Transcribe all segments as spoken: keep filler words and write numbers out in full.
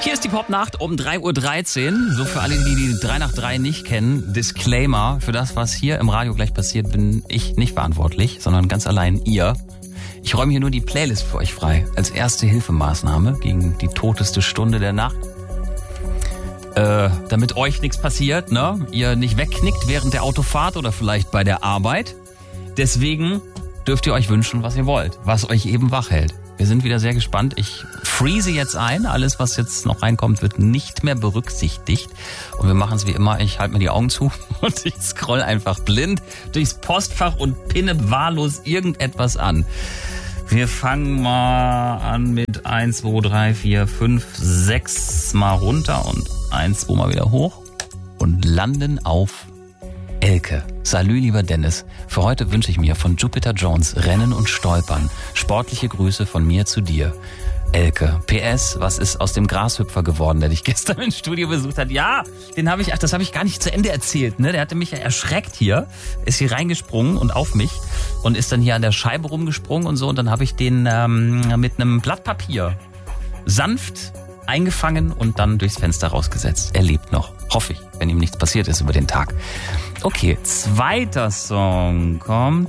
Hier ist die Popnacht um drei Uhr dreizehn. So für alle, die die drei nach drei nicht kennen. Disclaimer, für das, was hier im Radio gleich passiert, bin ich nicht verantwortlich, sondern ganz allein ihr. Ich räume hier nur die Playlist für euch frei. Als erste Hilfemaßnahme gegen die toteste Stunde der Nacht. Äh, damit euch nichts passiert, ne? Ihr nicht wegknickt während der Autofahrt oder vielleicht bei der Arbeit. Deswegen dürft ihr euch wünschen, was ihr wollt, was euch eben wach hält. Wir sind wieder sehr gespannt. Ich freeze jetzt ein. Alles, was jetzt noch reinkommt, wird nicht mehr berücksichtigt. Und wir machen es wie immer. Ich halte mir die Augen zu und ich scroll einfach blind durchs Postfach und pinne wahllos irgendetwas an. Wir fangen mal an mit eins, zwei, drei, vier, fünf, sechs mal runter und eins, zwei mal wieder hoch und landen auf Elke. Salü, lieber Dennis. Für heute wünsche ich mir von Jupiter Jones Rennen und Stolpern. Sportliche Grüße von mir zu dir. Elke. P S, was ist aus dem Grashüpfer geworden, der dich gestern im Studio besucht hat? Ja, den habe ich, ach, das habe ich gar nicht zu Ende erzählt, ne? Der hatte mich ja erschreckt hier, ist hier reingesprungen und auf mich und ist dann hier an der Scheibe rumgesprungen und so. Und dann habe ich den ähm, mit einem Blatt Papier sanft eingefangen und dann durchs Fenster rausgesetzt. Er lebt noch, hoffe ich, wenn ihm nichts passiert ist über den Tag. Okay, zweiter Song kommt.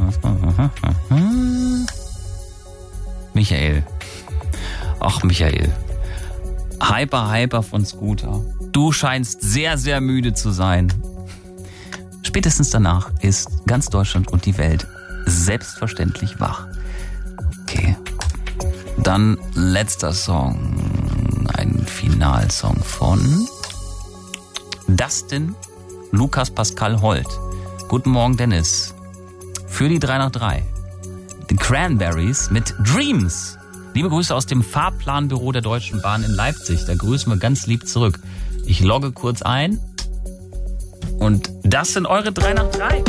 Michael. Ach, Michael. Hyper, Hyper von Scooter. Du scheinst sehr, sehr müde zu sein. Spätestens danach ist ganz Deutschland und die Welt selbstverständlich wach. Okay. Dann letzter Song. Ein Finalsong von Dustin Lukas Pascal Holt. Guten Morgen, Dennis. Für die drei nach drei. The Cranberries mit Dreams. Liebe Grüße aus dem Fahrplanbüro der Deutschen Bahn in Leipzig. Da grüßen wir ganz lieb zurück. Ich logge kurz ein. Und das sind eure drei nach drei.